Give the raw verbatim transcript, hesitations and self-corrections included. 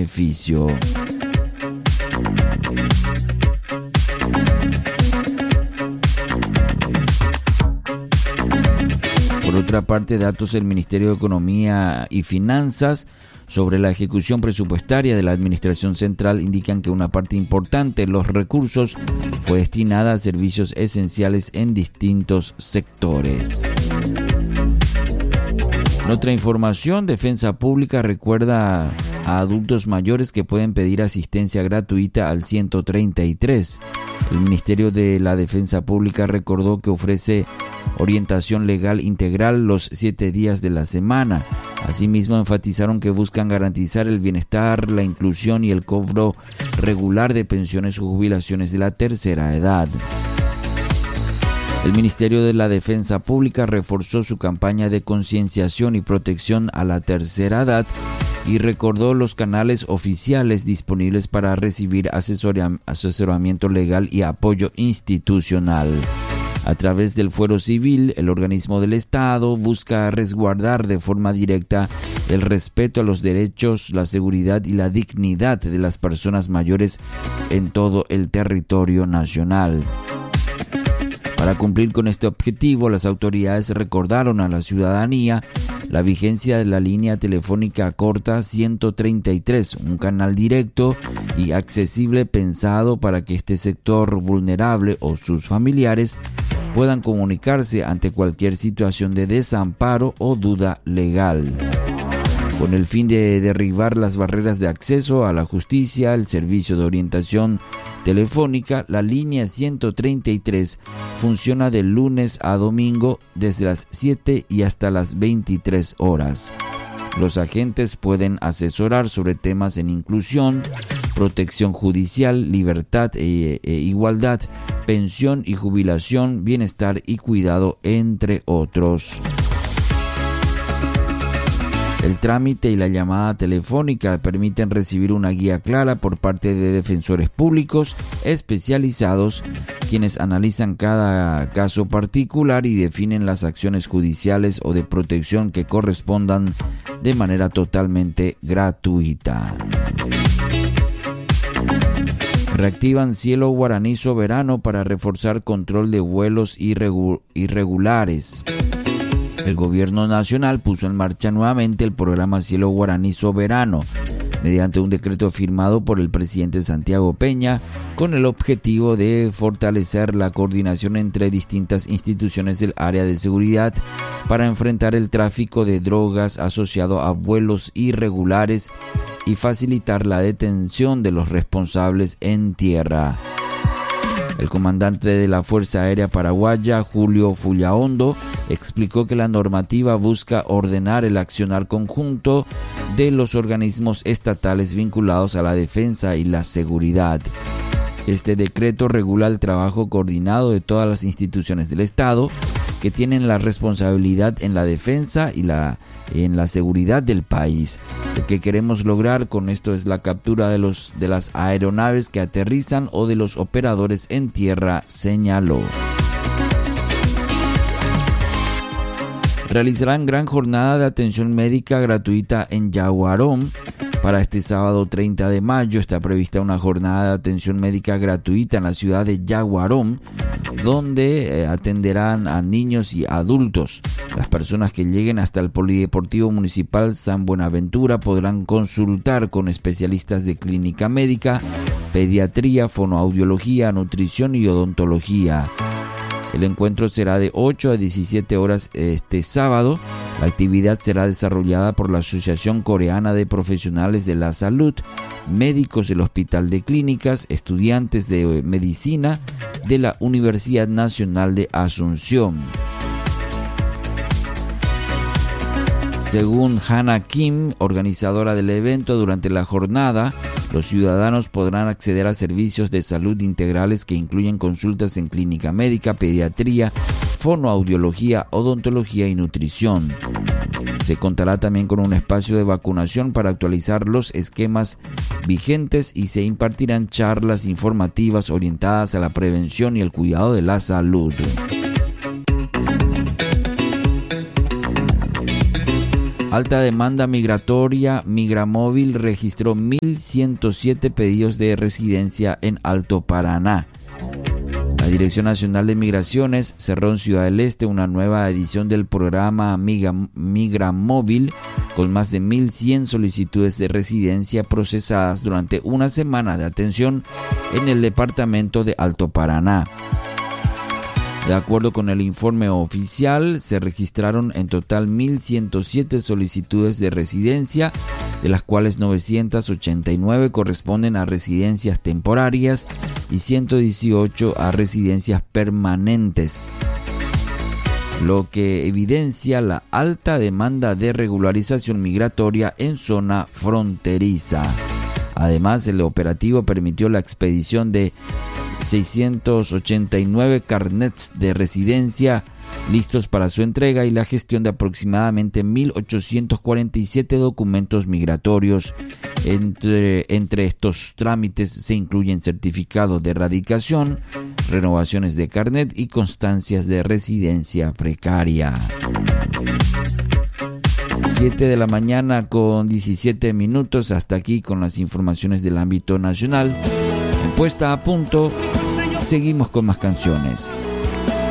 beneficio. Por otra parte, datos del Ministerio de Economía y Finanzas sobre la ejecución presupuestaria de la Administración Central indican que una parte importante de los recursos fue destinada a servicios esenciales en distintos sectores. En otra información, Defensa Pública recuerda a adultos mayores que pueden pedir asistencia gratuita al ciento treinta y tres. El Ministerio de la Defensa Pública recordó que ofrece orientación legal integral los siete días de la semana. Asimismo, enfatizaron que buscan garantizar el bienestar, la inclusión y el cobro regular de pensiones o jubilaciones de la tercera edad. El Ministerio de la Defensa Pública reforzó su campaña de concienciación y protección a la tercera edad y recordó los canales oficiales disponibles para recibir asesoramiento legal y apoyo institucional. A través del Fuero Civil, el organismo del Estado busca resguardar de forma directa el respeto a los derechos, la seguridad y la dignidad de las personas mayores en todo el territorio nacional. Para cumplir con este objetivo, las autoridades recordaron a la ciudadanía la vigencia de la línea telefónica corta ciento treinta y tres, un canal directo y accesible pensado para que este sector vulnerable o sus familiares puedan comunicarse ante cualquier situación de desamparo o duda legal. Con el fin de derribar las barreras de acceso a la justicia, el servicio de orientación telefónica, la línea ciento treinta y tres funciona de lunes a domingo desde las siete y hasta las veintitrés horas. Los agentes pueden asesorar sobre temas en inclusión, protección judicial, libertad e, e igualdad, pensión y jubilación, bienestar y cuidado, entre otros. El trámite y la llamada telefónica permiten recibir una guía clara por parte de defensores públicos especializados, quienes analizan cada caso particular y definen las acciones judiciales o de protección que correspondan de manera totalmente gratuita. Reactivan cielo guaraní soberano para reforzar control de vuelos irregu- irregulares. El gobierno nacional puso en marcha nuevamente el programa Cielo Guaraní Soberano, mediante un decreto firmado por el presidente Santiago Peña, con el objetivo de fortalecer la coordinación entre distintas instituciones del área de seguridad para enfrentar el tráfico de drogas asociado a vuelos irregulares y facilitar la detención de los responsables en tierra. El comandante de la Fuerza Aérea Paraguaya, Julio Fullaondo, explicó que la normativa busca ordenar el accionar conjunto de los organismos estatales vinculados a la defensa y la seguridad. Este decreto regula el trabajo coordinado de todas las instituciones del Estado que tienen la responsabilidad en la defensa y la, en la seguridad del país. Lo que queremos lograr con esto es la captura de, los, de las aeronaves que aterrizan o de los operadores en tierra, señaló. Realizarán gran jornada de atención médica gratuita en Yaguarón. Para este sábado treinta de mayo está prevista una jornada de atención médica gratuita en la ciudad de Yaguarón, donde eh, atenderán a niños y adultos. Las personas que lleguen hasta el Polideportivo Municipal San Buenaventura podrán consultar con especialistas de clínica médica, pediatría, fonoaudiología, nutrición y odontología. El encuentro será de ocho a diecisiete horas este sábado. La actividad será desarrollada por la Asociación Coreana de Profesionales de la Salud, médicos del Hospital de Clínicas, estudiantes de medicina de la Universidad Nacional de Asunción. Según Hannah Kim, organizadora del evento, durante la jornada, los ciudadanos podrán acceder a servicios de salud integrales que incluyen consultas en clínica médica, pediatría, fonoaudiología, odontología y nutrición. Se contará también con un espacio de vacunación para actualizar los esquemas vigentes y se impartirán charlas informativas orientadas a la prevención y el cuidado de la salud. Alta demanda migratoria. Migramóvil registró mil ciento siete pedidos de residencia en Alto Paraná. La Dirección Nacional de Migraciones cerró en Ciudad del Este una nueva edición del programa Migra, Migramóvil con más de mil cien solicitudes de residencia procesadas durante una semana de atención en el departamento de Alto Paraná. De acuerdo con el informe oficial, se registraron en total mil ciento siete solicitudes de residencia, de las cuales novecientas ochenta y nueve corresponden a residencias temporarias y ciento dieciocho a residencias permanentes, lo que evidencia la alta demanda de regularización migratoria en zona fronteriza. Además, el operativo permitió la expedición de seiscientos ochenta y nueve carnets de residencia listos para su entrega y la gestión de aproximadamente mil ochocientos cuarenta y siete documentos migratorios. Entre, entre estos trámites se incluyen certificados de erradicación, renovaciones de carnet y constancias de residencia precaria. siete de la mañana con diecisiete minutos. Hasta aquí con las informaciones del ámbito nacional. En Puesta a Punto, seguimos con más canciones.